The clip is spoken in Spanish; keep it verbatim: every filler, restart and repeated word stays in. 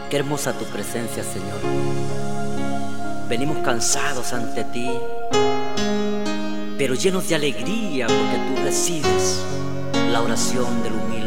Qué hermosa tu presencia, Señor. Venimos cansados ante ti, pero llenos de alegría porque tú recibes la oración del humilde.